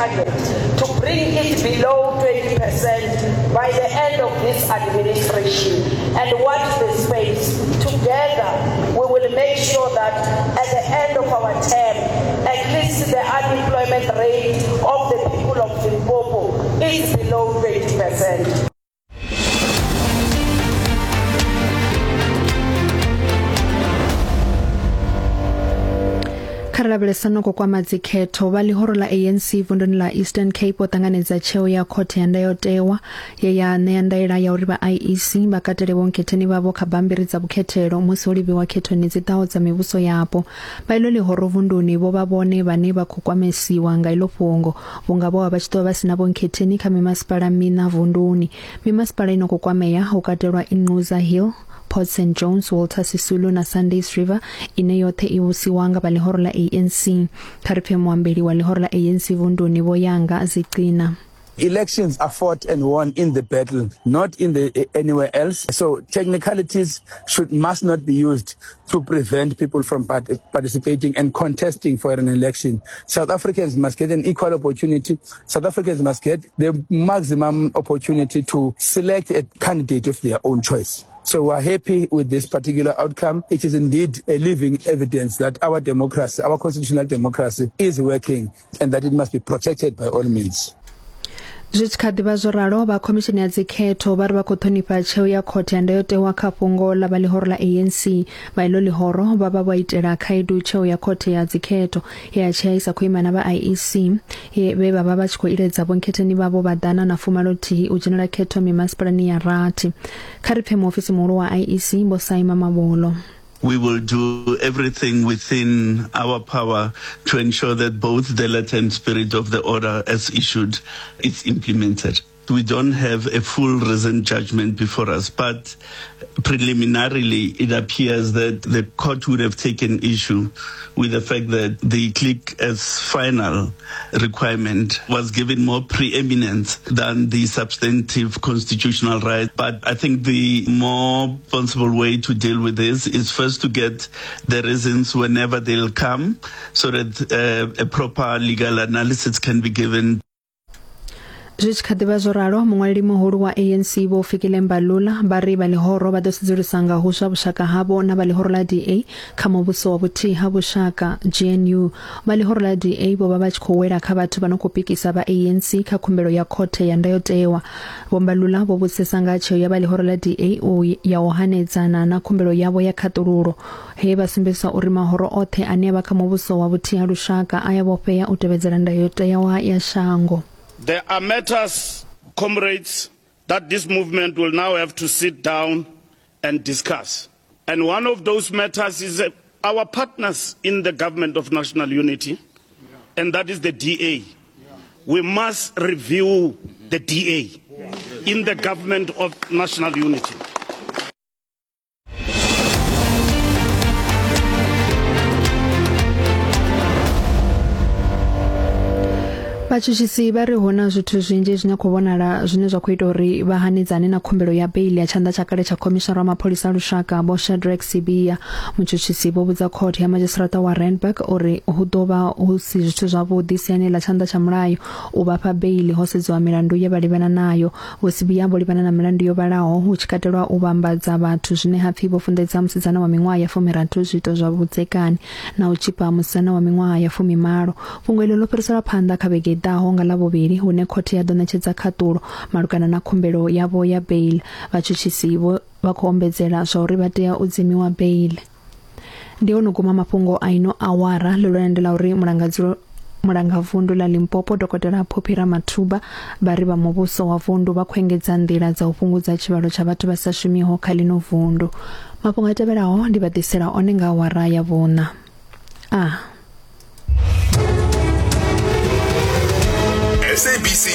target to bring it below 20% by the end of this administration. And watch the space. Together, we will make sure that at the end of our term, at least the unemployment rate of the people of Limpopo is below 20%. Kharalabelesano kwa madzikhetho vha ḽihoro ḽa ANC vunduni ḽa Eastern Cape o ṱanganedza tsheo ya khothe ya ndayotewa ye ya ṋea ndaela ya uri vha IEC vha katele vhonketheni vhavho kha bambiri dza vhukhethelo musi ho livhiwa khethoni dzi ḓaho dza mivhuso yapo. Vha iḽo ḽihoro vunduni vho vha vhone vhane vha khou kwamesiwa nga iḽo fhungo vhunga vho vha tshi ḓo vha sina vhonketheni kha mimasipala mina vunduni. Mimasipala ino khou kwameya ho katelwa Inxuza Hill, Port St John's, Walter Sisulu na Sundays River ine yothe i vhusiwa nga vha ḽihoro ḽa ANC. Kha ri pfe muambeli wa ḽihoro ḽa ANC vunduni Vho Yanga Zicina. Elections are fought and won in the battle, not in anywhere else. So technicalities must not be used to prevent people from participating and contesting for an election. South Africans must get an equal opportunity. South Africans must get the maximum opportunity to select a candidate of their own choice. So we're happy with this particular outcome. It is indeed a living evidence that our democracy, our constitutional democracy, is working and that it must be protected by all means. Zwi tshi kha ḓivha zwo ralo vha khomishini ya dzikhetho vha ri vha khou ṱhonifha tsheo ya khothe ya ndayotewa kha fhungo ḽa vha ḽihoro ḽa ANC. Vha iḽo ḽihoro vha vha vho itela khaedu tsheo ya khothe ya dzikhetho ye ya tshea isa khou ima na vha IEC vhe vha vha vha tshi khou iledza vhonketheni vhavho vha ḓana na 40 u dzhenela khetho mimasipalani ya rathi. Kha ri pfe muofisi muhulu wa IEC Vho Saima Mabolo. We will do everything within our power to ensure that both the letter and spirit of the order as issued is implemented. We don't have a full reasoned judgment before us, but preliminarily it appears that the court would have taken issue with the fact that the click as final requirement was given more preeminence than the substantive constitutional right. But I think the more responsible way to deal with this is first to get the reasons whenever they'll come so that a proper legal analysis can be given. Zwi tshi kha ḓivha zwo ralo muṅwaleli muhulu wa ANC Vho Fikile Mbalula vha ri vha ḽihoro vha ḓo sedzulusa nga huswa vhushaka havho na vha ḽihoro ḽa DA kha muvhuso wa vhuthihi ha vhushaka GNU. Vha ḽihoro ḽa DA vho vha vha tshi khou wela kha vhathu vha no khou pikisa vha ANC kha khumbelo ya khothe ya ndayotewa. Vho Mbalula vho vhudzisa nga tsheo ya vha ḽihoro ḽa DA ya u hanedzana na khumbelo yavho ya khaṱululo he vha sumbedzisa uri mahoro othe ane vha kha muvhuso wa vhuthihi ha lushaka aya vhofhea u tevhedzela ndayotewa ya shango. There are matters, comrades, that this movement will now have to sit down and discuss. And one of those matters is our partners in the Government of National Unity, and that is the DA. We must review the DA in the Government of National Unity. Vhatshutshisi vha ri huna zwithu zwinzhi zwine khou vhonala zwine zwa khou ita uri vha hanedzane na khumbelo ya bail ya tshanḓa tsha kale tsha Commissioner wa Mapholisa lushaka Vho Shadrack Sibiya. Mutshutshisi vho vhudza khothe ya Magistrate wa Randburg uri hu ḓo vha hu si zwithu zwavhuḓi siani ḽa tshanḓa tsha mulayo u vhafha bail ho sedziwa milandu ye vha livhana nayo. Vho Sibiya vho livhana na milandu yo vhalaho hu tshi katelwa u vhambadza vhathu zwine hapfi vho funḓedza musidzana wa miṅwaha ya 13 zwiito zwa vhudzekani na u tshipa musidzana wa miṅwaha ya 18. Fhungo iḽo ḽo fhiriselwa phanḓa kha vhege daho nga ḽavhuvhili hune khothe ya ḓo ṋetshedza khaṱulo malugana na khumbelo yavho ya bail. Vhatshutshisi vha khou ombedzela zwa uri vha tea u dzimiwa bail. Ndi ono guma mafhungo a ino awara ḽo landela uri mulanga vundu la Limpopo Dokotela Phopira Mathuba vha ri vha muvhuso wa vundu vha khou engedza nḓila dza u fhungudza tshivhalo tsha vhathu vha sa shumiho kha ḽino vundu. Mafhungo a tevhelaho ndi vha ḓisela one nga awara ya vhuṋa.